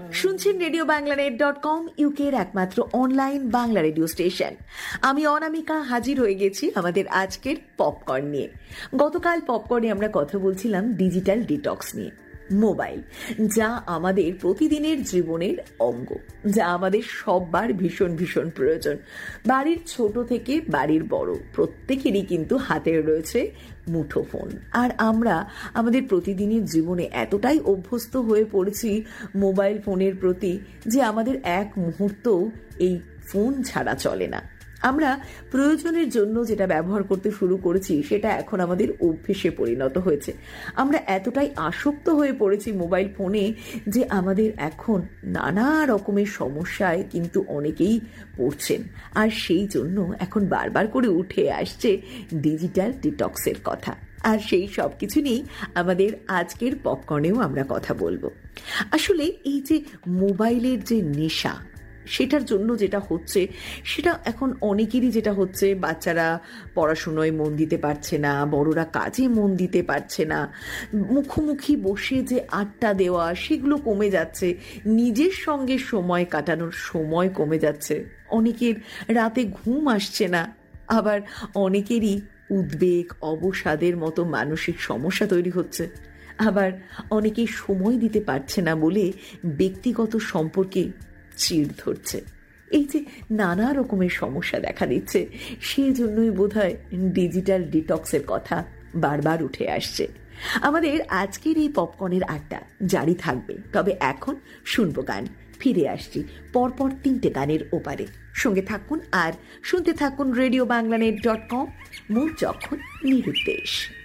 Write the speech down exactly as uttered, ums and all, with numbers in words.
শুনছেন radio Bangla net dot com, ইউকের একমাত্র অনলাইন বাংলা রেডিও স্টেশন। আমি অনামিকা হাজির হয়ে গেছি আমাদের আজকের পপকর্ন নিয়ে। গতকাল পপকর্নে আমরা কথা বলছিলাম ডিজিটাল ডিটক্স নিয়ে। মোবাইল, যা আমাদের প্রতিদিনের জীবনের অঙ্গ, যা আমাদের সববার ভীষণ ভীষণ প্রয়োজন। বাড়ির ছোট থেকে বাড়ির বড় প্রত্যেকেরই কিন্তু হাতে রয়েছে মুঠোফোন। আর আমরা আমাদের প্রতিদিনের জীবনে এতটাই অভ্যস্ত হয়ে পড়েছি মোবাইল ফোনের প্রতি যে আমাদের এক মুহূর্তও এই ফোন ছাড়া চলে না। আমরা প্রয়োজনের জন্য যেটা ব্যবহার করতে শুরু করেছি সেটা এখন আমাদের অভ্যেসে পরিণত হয়েছে। আমরা এতটাই আসক্ত হয়ে পড়েছি মোবাইল ফোনে যে আমাদের এখন নানা রকমের সমস্যায় কিন্তু অনেকেই পড়ছেন। আর সেই জন্য এখন বারবার করে উঠে আসছে ডিজিটাল ডিটক্সের কথা। আর সেই সব কিছু নিয়েই আমাদের আজকের পপকর্নেও আমরা কথা বলবো। আসলে এই যে মোবাইলের যে নেশা, সেটার জন্য যেটা হচ্ছে সেটা এখন অনেকেরই যেটা হচ্ছে, বাচ্চারা পড়াশুনোয় মন দিতে পারছে না, বড়রা কাজে মন দিতে পারছে না, মুখোমুখি বসে যে আড্ডা দেওয়া সেগুলো কমে যাচ্ছে, নিজের সঙ্গে সময় কাটানোর সময় কমে যাচ্ছে, অনেকের রাতে ঘুম আসছে না, আবার অনেকেরই উদ্বেগ, অবসাদের মতো মানসিক সমস্যা তৈরি হচ্ছে, আবার অনেকেই সময় দিতে পারছে না বলে ব্যক্তিগত সম্পর্কে চিড় ধরছে। এই যে নানা রকমের সমস্যা দেখা দিচ্ছে, সেই জন্যই বোধহয় ডিজিটাল ডিটক্সের কথা বারবার উঠে আসছে। আমাদের আজকের এই পপকর্নের আড্ডা জারি থাকবে, তবে এখন শুনবো গান। ফিরে আসছি পরপর তিনটে গানের ওপারে। সঙ্গে থাকুন আর শুনতে থাকুন radio Bangla net dot com, মোর যখন নিরুদ্দেশ।